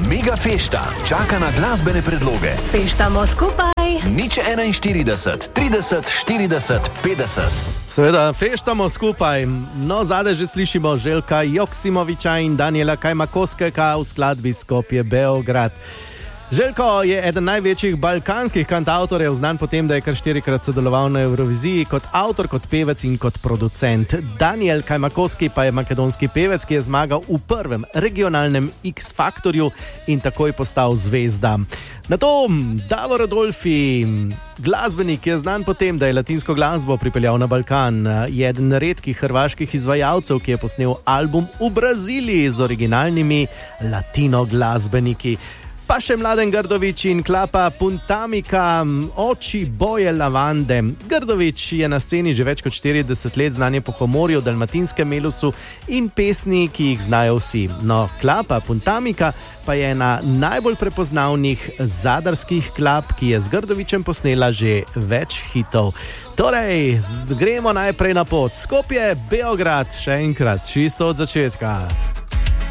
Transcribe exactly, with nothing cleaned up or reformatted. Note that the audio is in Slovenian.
Mega fešta čaka na glasbene predloge. Feštamo skupaj. Nič enainštirideset, trideset, štirideset, petdeset. Seveda, feštamo skupaj. No, zadaj že slišimo Željka Joksimoviča in Daniela Kajmakovskega v skladbi Skopje Beograd. Željko je eden največjih balkanskih kantavtorjev, znan po tem, da je kar štirikrat sodeloval na Evroviziji kot avtor, kot pevec in kot producent. Daniel Kajmakovski pa je makedonski pevec, ki je zmagal v prvem regionalnem X-faktorju in takoj postal zvezda. Nato Davor Adolfi, glasbenik, ki je znan po tem, da je latinsko glasbo pripeljal na Balkan, je eden redkih hrvaških izvajalcev, ki je posnel album v Braziliji z originalnimi latino glasbeniki. Pa še Mladen Grdović in Klapa Puntamika, Oči boje lavande. Grdović je na sceni že več kot štirideset let, znan je po humorju, dalmatinskem melusu in pesmi, ki jih znajo vsi. No, Klapa Puntamika pa je ena najbolj prepoznavnih zadarskih klap, ki je z Grdovićem posnela že več hitov. Torej, gremo najprej na pot. Skopje Beograd, še enkrat, čisto od začetka.